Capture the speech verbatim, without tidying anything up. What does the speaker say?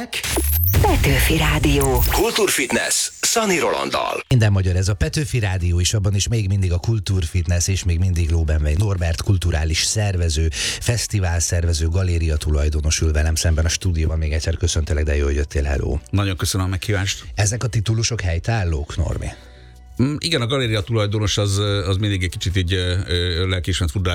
Black. Petőfi Rádió. Kultúrfitness Szani Rolanddal. Minden magyar, ez a Petőfi Rádió is, abban is még mindig a Kultúrfitness, és még mindig Lóbenvej Norbert kulturális szervező, fesztivál szervező, galéria tulajdonos ül velem szemben a stúdióban. Még egyszer köszöntelek, de jó, hogy jöttél, hello. Nagyon köszönöm a meghívást. Ezek a titulusok helytállók, Normi? Igen, a galéria tulajdonos az, az mindig egy kicsit így lelkiismert